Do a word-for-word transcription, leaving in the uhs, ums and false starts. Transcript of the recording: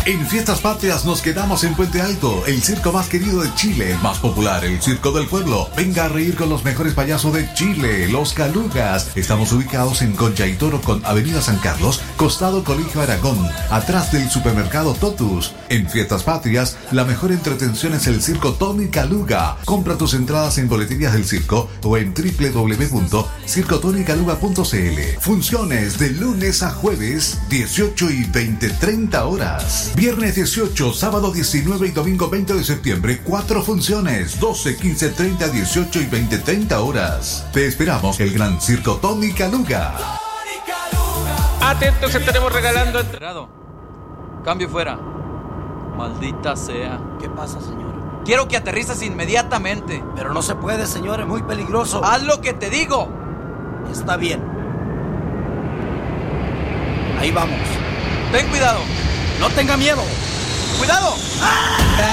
En Fiestas Patrias nos quedamos en Puente Alto, el circo más querido de Chile, el más popular, el Circo del Pueblo. Venga a reír con los mejores payasos de Chile, los Calugas. Estamos ubicados en Concha y Toro con Avenida San Carlos, costado Colegio Aragón, atrás del supermercado Totus. En Fiestas Patrias, la mejor entretención es el circo Tony Caluga. Compra tus entradas en boleterías del circo o en doble u doble u doble u punto circo tony caluga punto c l. Funciones de lunes a jueves, dieciocho y veinte treinta horas. Viernes dieciocho, sábado diecinueve y domingo veinte de septiembre, cuatro funciones, doce, quince, treinta, dieciocho y veinte treinta horas. Te esperamos, el gran circo Tony Caluga. Atentos, estaremos regalando entrado. Cambio fuera. Maldita sea. ¿Qué pasa, señor? Quiero que aterrices inmediatamente. Pero no se puede, señor, es muy peligroso. Haz lo que te digo. Está bien. Ahí vamos. Ten cuidado. No tenga miedo. ¡Cuidado! ¡Ah!